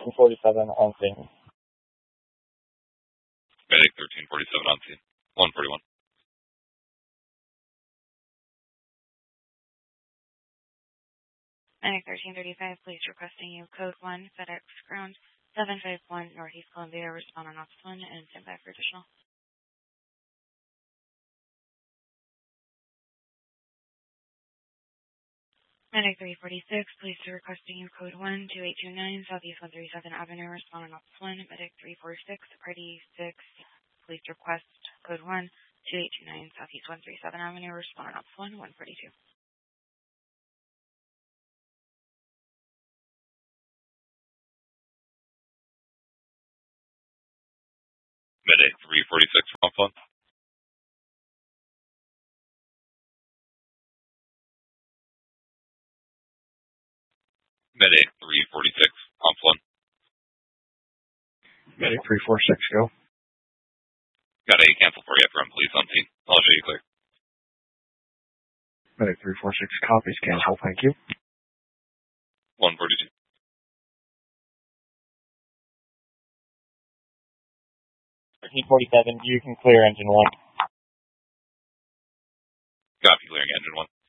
1347 on scene. Medic 1347 on scene. 141. Medic 1335, police requesting you code 1, FedEx ground 751 Northeast Columbia, respond on Office 1 and stand by for additional. Medic 346, police requesting you code 1, 2829 Southeast 137 Avenue, respond on Office 1. Medic 346, Party 6, police request code 1, 2829 Southeast 137 Avenue, respond on Office 1, 142. Medic 346 from Office 1. Medic 346 Office 1. Medic 346, go. Got a cancel for you from police on scene. I'll show you clear. Medic 346 copies, cancel, thank you. 142. P47, you can clear engine 1. Copy, clearing engine 1.